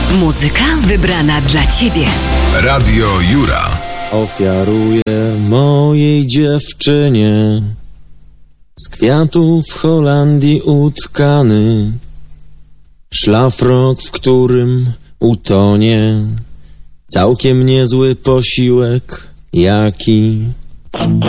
Muzyka wybrana dla Ciebie. Radio Jura. Ofiaruję mojej dziewczynie z kwiatów w Holandii utkany szlafrok, w którym utonie całkiem niezły posiłek, jaki